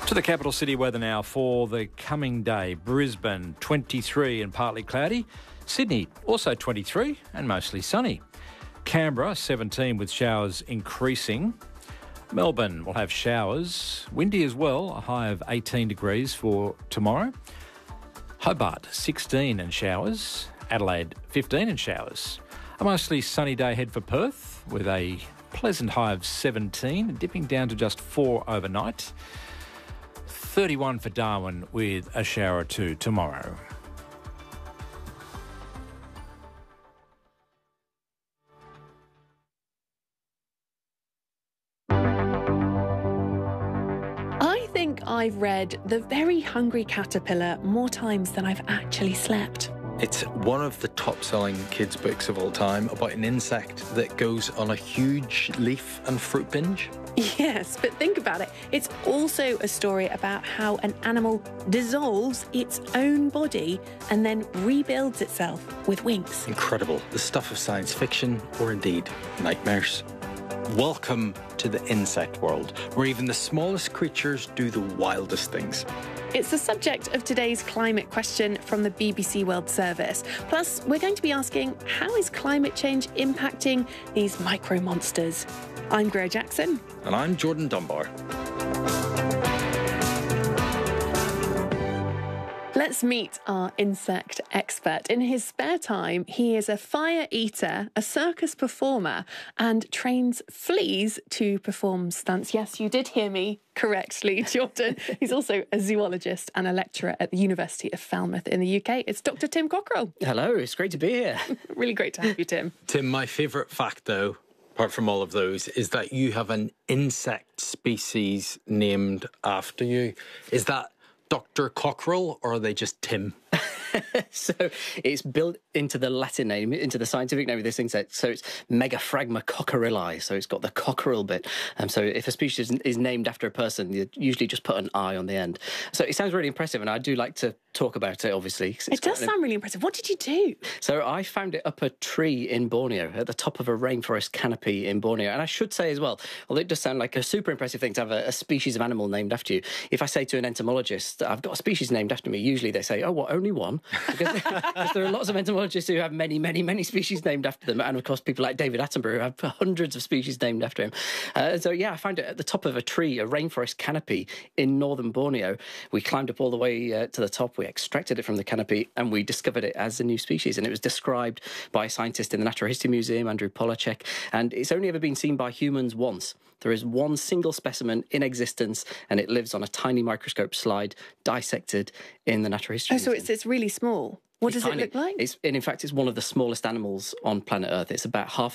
To the capital city weather now for the coming day. Brisbane, 23 and partly cloudy. Sydney, also 23 and mostly sunny. Canberra, 17 with showers increasing. Melbourne will have showers. Windy as well, a high of 18 degrees for tomorrow. Hobart, 16 and showers. Adelaide, 15 and showers. A mostly sunny day ahead for Perth with a pleasant high of 17, dipping down to just 4 overnight. 31 for Darwin with a shower or two tomorrow. I think I've read The Very Hungry Caterpillar more times than I've actually slept. It's one of the top-selling kids' books of all time about an insect that goes on a huge leaf and fruit binge. Yes, but think about it. It's also a story about how an animal dissolves its own body and then rebuilds itself with wings. Incredible. The stuff of science fiction, or indeed nightmares. Welcome to the insect world, where even the smallest creatures do the wildest things. It's the subject of today's climate question from the BBC World Service. Plus, we're going to be asking, how is climate change impacting these micro monsters? I'm Greer Jackson. And I'm Jordan Dunbar. Let's meet our insect expert. In his spare time, he is a fire eater, a circus performer, and trains fleas to perform stunts. Yes, you did hear me correctly, Jordan. He's also a zoologist and a lecturer at the University of Falmouth in the UK. It's Dr. Tim Cockrell. Hello, it's great to be here. Really great to have you, Tim. Tim, my favourite fact, though, apart from all of those, is that you have an insect species named after you. Is that Dr. Cockrell, or are they just Tim? So it's built into the Latin name, into the scientific name of this insect. So it's Megaphragma cockerelli. So it's got the cockerel bit. So if a species is named after a person, you usually just put an I on the end. So it sounds really impressive, and I do like to talk about it, obviously. It does sound really impressive. What did you do? So I found it up a tree in Borneo, at the top of a rainforest canopy in Borneo. And I should say as well, although it does sound like a super impressive thing to have a species of animal named after you, if I say to an entomologist, I've got a species named after me, usually they say, oh, what, only one? Because there are lots of entomologists who have many, many, many species named after them. And of course, people like David Attenborough who have hundreds of species named after him. So yeah, I found it at the top of a tree, a rainforest canopy in northern Borneo. We climbed up all the way to the top. We extracted it from the canopy and we discovered it as a new species. And it was described by a scientist in the Natural History Museum, Andrew Polacek. And it's only ever been seen by humans once. There is one single specimen in existence and it lives on a tiny microscope slide dissected in the Natural History Museum. So it's really small. What does it look like? In fact, it's one of the smallest animals on planet Earth. It's about half